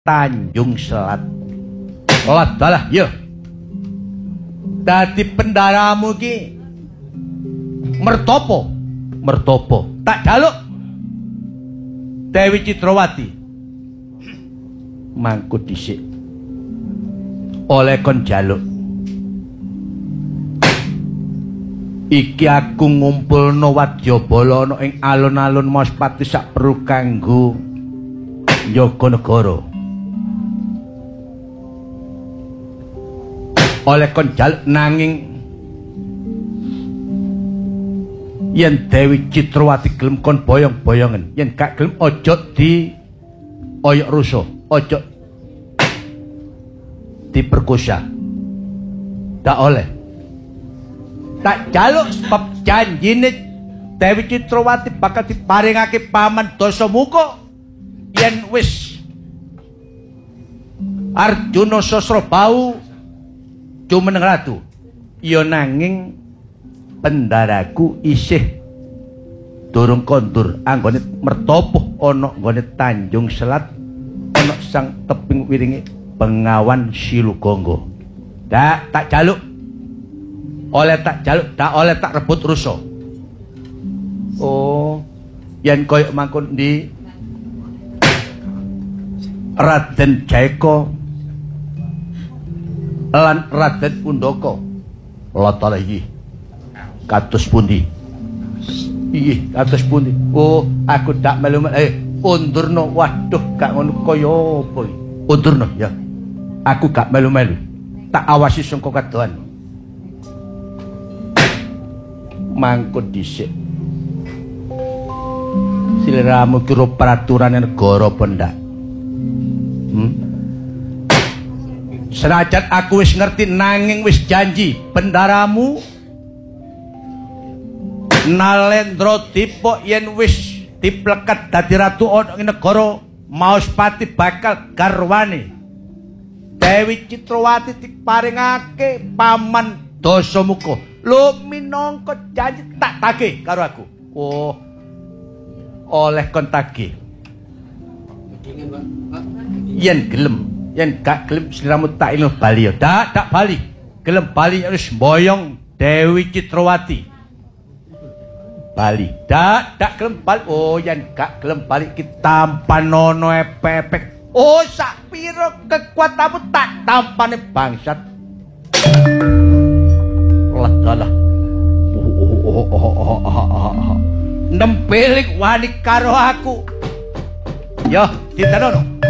Tanjung Selat. Oh, dalah, yo. Dadi pendaramu ki mertopo. Tak jaluk Dewi Citrawati. Mangku dhisik. Oleh kon jaluk. Iki aku ngumpulno wadyabala ana ing alun-alun Maspati sak perlu kanggo njaga negara. Oleh kon jaluk nanging yen Dewi Citrawati gelem kon boyong-boyongen, yen gak gelem aja di oyok rusa, aja diperkosa. Tak oleh. Tak jaluk sebab janjine Dewi Citrawati bakal diparingake paman Dasamuka yen wis Arjuna Sasrabau jumeneng ratu. Ya nanging pendaraku isih durung kondur anggone mertopo ana nggone Tanjung Selat ana sang teping wiringe Bengawan Silugangga. Tak jaluk. Tak oleh tak rebut rusa. Oh, yen koyo mangkon di Raden Jaeka lan Raden Undaka latala iki kados pundi? Iki kados pundi? Oh, aku dak melu undurno. Waduh, gak ngono kaya apa iki? Undurno ya. Aku gak melu-melu. Tak awasi sangka kadohan. Mangko dhisik. Sliramu kira peraturan negara apa ndak? Senajan aku wis ngerti nanging wis janji bendaramu Nalendra Dipa yen wis dipleket dadi ratu ana ing negara Maospati bakal garwane Dewi Citrawati diparingake paman Dasamuka. Lho minangka janji tak tagih karo aku. Oh. Oleh kon tagih. Yen gelem, yen gak gelem sliramu tak ilmu bali ya. Tak bali. Gelem bali wis mboyong Dewi Citrawati. Bali. Tak gelem bali. Oh, yen gak gelem bali ki tampanono epek-epek. Oh, sak pira kekuatanmu tak tampane bangsat. Lah. Nembelik wani karo aku. Yo, ditenono.